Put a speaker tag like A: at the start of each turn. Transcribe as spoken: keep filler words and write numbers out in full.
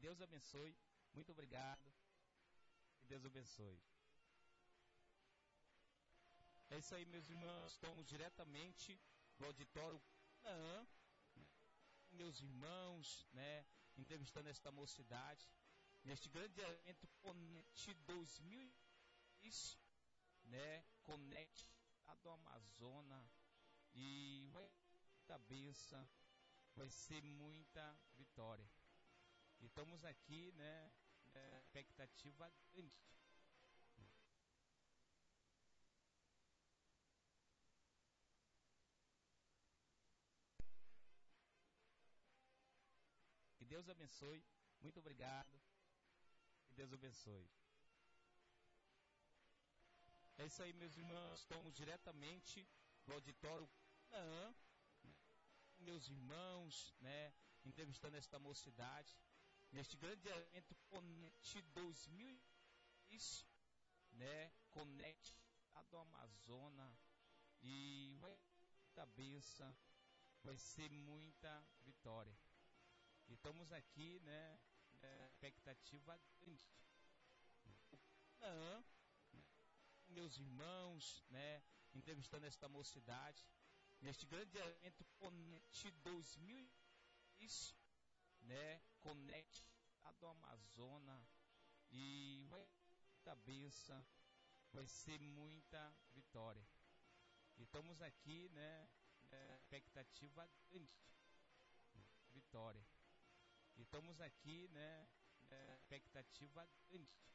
A: Deus abençoe. Muito obrigado. Que Deus abençoe. É isso aí, meus irmãos. Estamos diretamente do auditório Canaã. Meus irmãos, né? Entrevistando esta mocidade. Neste grande evento Conect dois mil e vinte, né? Conect do Amazonas. E vai muita bênção. Vai ser muita vitória. E estamos aqui, né? É, expectativa grande. Que Deus abençoe. Muito obrigado. Que Deus abençoe. É isso aí, meus irmãos. Estamos diretamente do auditório Canaã. Meus irmãos, né? Entrevistando esta mocidade. Neste grande evento Conect dois mil e vinte, né? Conect do Amazonas. E vai muita bênção. Vai ser muita vitória. E estamos aqui, né? É, expectativa grande. Não, meus irmãos, né? Entrevistando esta mocidade. Neste grande evento Conect dois mil e vinte, né? Conect do Amazonas. E vai muita bênção. Vai ser muita vitória. E estamos aqui, né? É, expectativa grande. Vitória. E estamos aqui, né? É, expectativa grande.